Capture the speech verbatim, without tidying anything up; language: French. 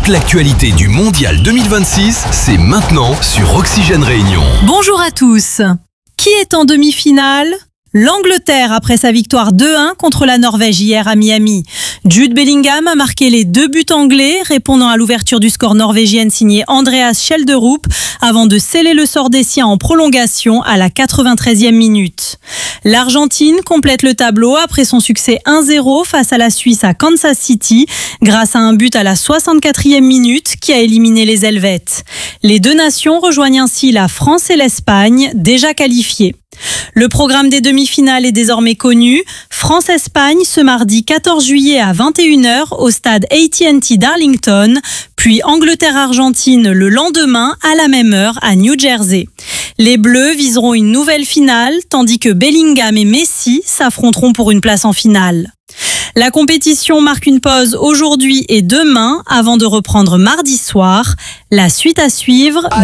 l'actualité du Mondial deux mille vingt-six, c'est maintenant sur Oxygène Réunion. Bonjour à tous. Qui est en demi-finale ? L'Angleterre après sa victoire deux un contre la Norvège hier à Miami. Jude Bellingham a marqué les deux buts anglais, répondant à l'ouverture du score norvégienne signée Andreas Schjelderup avant de sceller le sort des siens en prolongation à la quatre-vingt-treizième minute. L'Argentine complète le tableau après son succès un zéro face à la Suisse à Kansas City grâce à un but à la soixante-quatrième minute qui a éliminé les Helvètes. Les deux nations rejoignent ainsi la France et l'Espagne, déjà qualifiées. Le programme des demi-finales est désormais connu. France-Espagne ce mardi quatorze juillet à vingt et une heures au stade A T and T d'Arlington, puis Angleterre-Argentine le lendemain à la même heure à New Jersey. Les Bleus viseront une nouvelle finale, tandis que Bellingham et Messi s'affronteront pour une place en finale. La compétition marque une pause aujourd'hui et demain avant de reprendre mardi soir. La suite à suivre.